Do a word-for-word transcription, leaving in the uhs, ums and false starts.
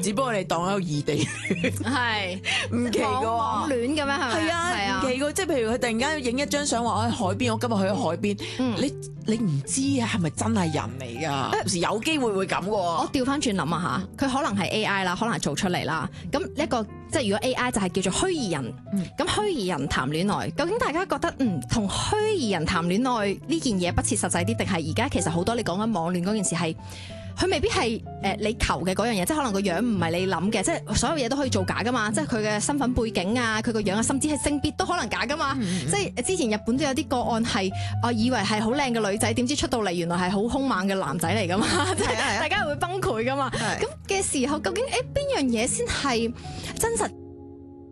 只不過你當一個異地戀， 係唔奇㗎喎。 網戀嘅咩？係咪？ 係啊，唔奇㗎，即係譬如佢突然間影一張相話我喺海邊，我今日去咗海邊， 嗯你你唔知啊，係咪真係人嚟㗎？有時有機會會咁㗎我喎。 調翻轉諗啊嚇，佢可能係 A I 啦，可能係做出嚟啦。咁一個即係如果 A I 就係叫做虛擬人，咁虛擬人談戀愛，究竟大家覺得嗯同虛擬人談戀愛呢件嘢不切實際啲，定係而家其實好多你講緊網戀嗰件事係？佢未必係誒、呃、你求嘅嗰樣嘢，即係可能個樣唔係你諗嘅，即係所有嘢都可以做假噶嘛，即係佢嘅身份背景啊，佢個樣啊，甚至係性別都可能假噶嘛。 嗯、 即係之前日本都有啲個案係，我以為係好靚嘅女仔，點知出到嚟原來係好兇猛嘅男仔嚟噶嘛，即係大家係會崩潰噶嘛。咁嘅時候，究竟誒邊樣嘢先係真實？